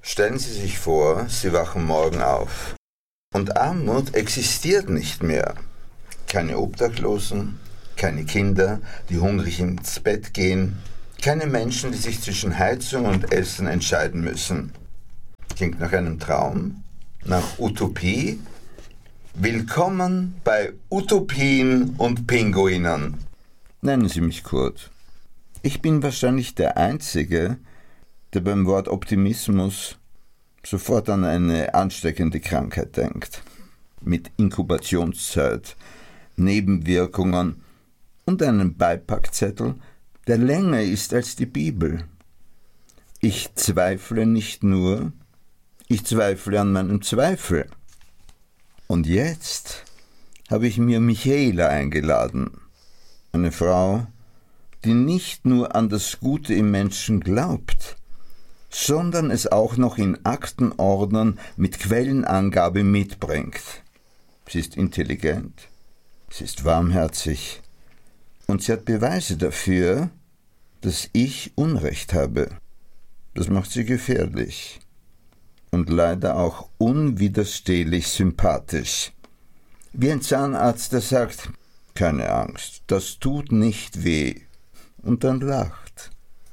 Stellen Sie sich vor, Sie wachen morgen auf. Und Armut existiert nicht mehr. Keine Obdachlosen, keine Kinder, die hungrig ins Bett gehen, keine Menschen, die sich zwischen Heizung und Essen entscheiden müssen. Klingt nach einem Traum? Nach Utopie? Willkommen bei Utopien und Pinguinen. Nennen Sie mich Kurt. Ich bin wahrscheinlich der Einzige, der beim Wort Optimismus sofort an eine ansteckende Krankheit denkt. Mit Inkubationszeit, Nebenwirkungen und einem Beipackzettel, der länger ist als die Bibel. Ich zweifle nicht nur, ich zweifle an meinem Zweifel. Und jetzt habe ich mir Michaela eingeladen, eine Frau, die nicht nur an das Gute im Menschen glaubt, sondern es auch noch in Aktenordnern mit Quellenangabe mitbringt. Sie ist intelligent, sie ist warmherzig und sie hat Beweise dafür, dass ich Unrecht habe. Das macht sie gefährlich und leider auch unwiderstehlich sympathisch. Wie ein Zahnarzt, der sagt, keine Angst, das tut nicht weh, und dann lacht.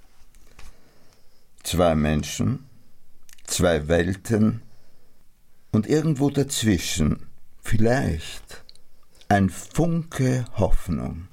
2 Menschen, 2 Welten und irgendwo dazwischen vielleicht ein Funke Hoffnung.